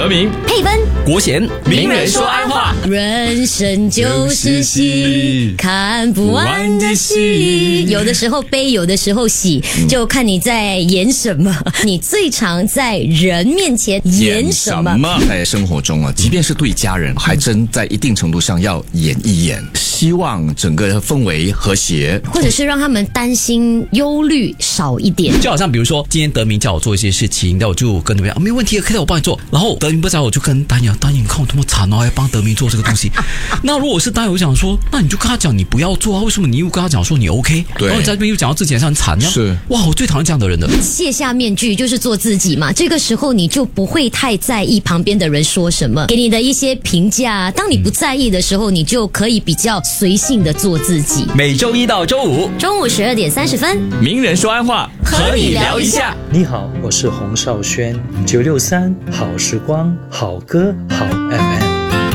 德明、 佩芬、 国贤，名人说安话。 人生就是戏，看不完的戏。有的时候悲，有的时候喜，就看你在演什么。你最常在人面前演什么？ 在生活中啊，即便是对家人，还真在一定程度上要演一演，希望整个氛围和谐， 或者是让他们担心、忧虑少一点。 就好像比如说，今天德明叫我做一些事情，那我就跟德明没问题，可以我帮你做。然后德明不知道，我就跟丹阳，你看我多么惨哦，还帮德明做这个东西。那如果是丹阳，我想说，那你就跟他讲你不要做啊，为什么你又跟他讲说你 OK？ 对， 然后你在这边又讲到自己很惨， 是哇，我最讨厌这样的人的。 卸下面具就是做自己嘛，这个时候你就不会太在意旁边的人说什么，给你的一些评价。当你不在意的时候，你就可以比较随性的做自己。 每周一到周五中午12:30， 名人说安话，和你聊一下。 你好，我是洪少轩，963好时光，好歌好 FM。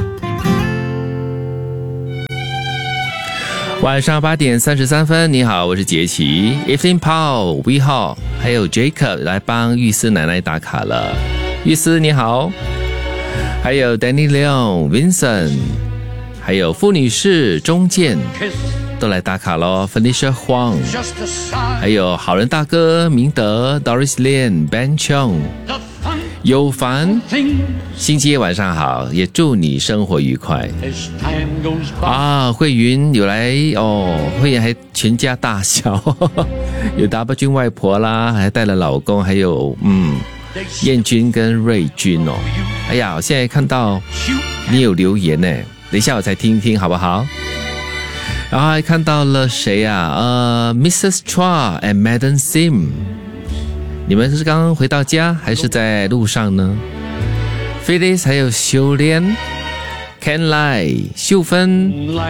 晚上8点33分，你好，我是杰奇 Evelyn Paul V 号还有 Jacob 来帮玉思奶奶打卡了。玉思你好，还有 Danny Leon Vincent， 还有傅女士钟健都来打卡咯。 Felicia Huang， 还有好人大哥明德 Doris Lin Ben Chong， 有凡，星期一晚上好，也祝你生活愉快啊！慧云有来哦，慧云还全家大小，有大伯君外婆啦，还带了老公，还有燕君跟瑞君哦。哎呀，我现在看到你有留言呢，等一下我才听听好不好？然后还看到了谁啊？Mrs. Chua and Madam Sim。你们是刚刚回到家还是在路上呢？ Phyllis 还有修炼 Ken Lai 秀芬，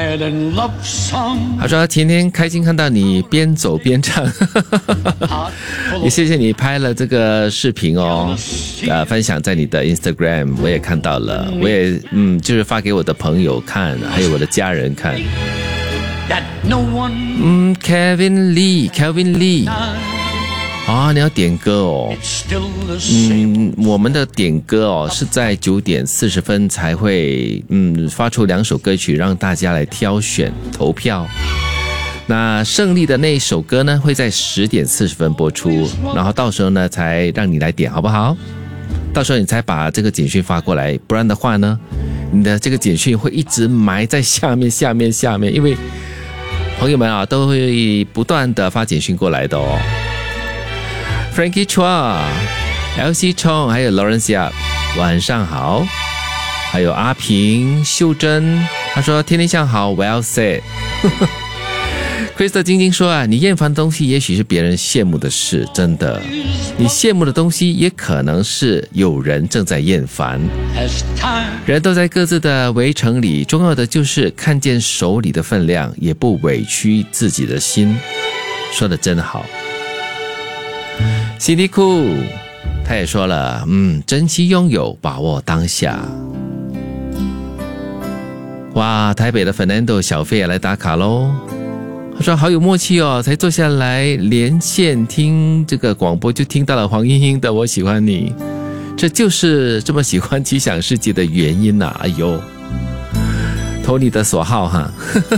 他说天天开心看到你边走边唱也谢谢你拍了这个视频哦，分享在你的 Instagram， 我也看到了，我也就是发给我的朋友看，还有我的家人看。Kevin Lee啊，你要点歌哦。我们的点歌哦是在9点40分才会发出2首歌曲让大家来挑选投票。那胜利的那一首歌呢会在10点40分播出，然后到时候呢才让你来点好不好？到时候你才把这个简讯发过来，不然的话呢你的这个简讯会一直埋在下面，因为朋友们啊都会不断的发简讯过来的哦。Frankie Chua、LC Chong 还有 Lawrence Yap 晚上好，还有阿平、秀珍，他说天天向好 Well said Krista 晶晶说你厌烦的东西也许是别人羡慕的事，真的，你羡慕的东西也可能是有人正在厌烦。人都在各自的围城里，重要的就是看见手里的分量，也不委屈自己的心。说得真好。CD 库他也说了珍惜拥有，把握当下。哇，台北的 Fernando 小飞也来打卡咯，他说好有默契哦，才坐下来连线听这个广播就听到了黄莺莺的我喜欢你，这就是这么喜欢奇想世界的原因啊。哎呦，投你的所好哈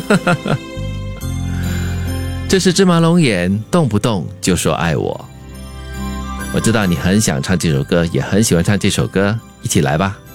这是芝麻龙眼，动不动就说爱我。我知道你很想唱这首歌，也很喜欢唱这首歌，一起来吧。